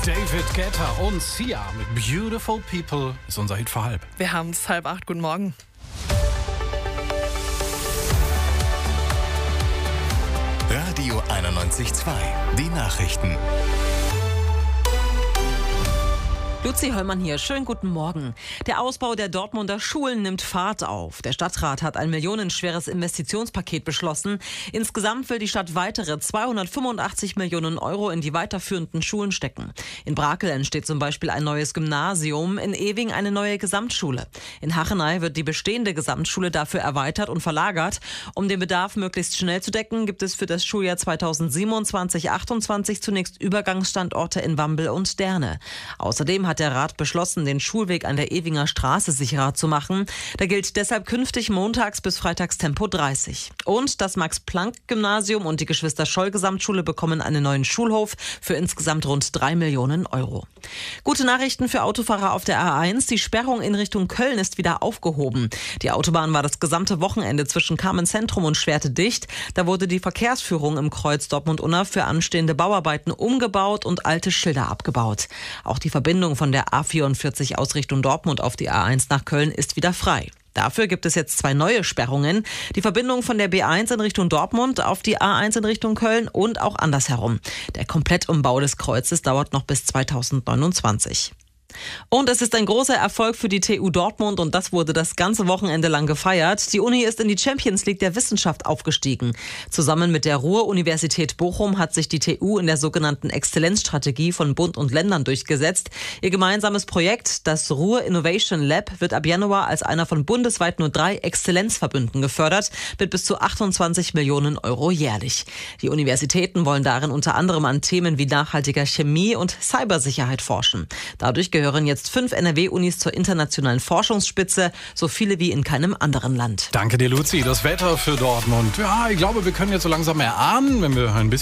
David Guetta und Sia mit Beautiful People ist unser Hit vor halb. Wir haben es 7:30. Guten Morgen. Radio 91.2. Die Nachrichten. Luzi Höllmann hier. Schönen guten Morgen. Der Ausbau der Dortmunder Schulen nimmt Fahrt auf. Der Stadtrat hat ein millionenschweres Investitionspaket beschlossen. Insgesamt will die Stadt weitere 285 Millionen Euro in die weiterführenden Schulen stecken. In Brakel entsteht zum Beispiel ein neues Gymnasium, in Ewing eine neue Gesamtschule. In Hachenay wird die bestehende Gesamtschule dafür erweitert und verlagert. Um den Bedarf möglichst schnell zu decken, gibt es für das Schuljahr 2027/28 zunächst Übergangsstandorte in Wambel und Derne. Außerdem hat der Rat beschlossen, den Schulweg an der Ewinger Straße sicherer zu machen. Da gilt deshalb künftig montags bis freitags Tempo 30. Und das Max-Planck-Gymnasium und die Geschwister-Scholl-Gesamtschule bekommen einen neuen Schulhof für insgesamt rund 3 Millionen Euro. Gute Nachrichten für Autofahrer auf der A1. Die Sperrung in Richtung Köln ist wieder aufgehoben. Die Autobahn war das gesamte Wochenende zwischen Kamenz-Zentrum und Schwerte dicht. Da wurde die Verkehrsführung im Kreuz Dortmund-Unna für anstehende Bauarbeiten umgebaut und alte Schilder abgebaut. Auch die Verbindung von der A44 aus Richtung Dortmund auf die A1 nach Köln ist wieder frei. Dafür gibt es jetzt 2 neue Sperrungen. Die Verbindung von der B1 in Richtung Dortmund auf die A1 in Richtung Köln und auch andersherum. Der Komplettumbau des Kreuzes dauert noch bis 2029. Und es ist ein großer Erfolg für die TU Dortmund und das wurde das ganze Wochenende lang gefeiert. Die Uni ist in die Champions League der Wissenschaft aufgestiegen. Zusammen mit der Ruhr-Universität Bochum hat sich die TU in der sogenannten Exzellenzstrategie von Bund und Ländern durchgesetzt. Ihr gemeinsames Projekt, das Ruhr Innovation Lab, wird ab Januar als einer von bundesweit nur 3 Exzellenzverbünden gefördert, mit bis zu 28 Millionen Euro jährlich. Die Universitäten wollen darin unter anderem an Themen wie nachhaltiger Chemie und Cybersicherheit forschen. Dadurch gehören jetzt 5 NRW-Unis zur internationalen Forschungsspitze, so viele wie in keinem anderen Land. Danke dir, Luzi. Das Wetter für Dortmund. Ja, ich glaube, wir können jetzt so langsam erahnen, wenn wir ein bisschen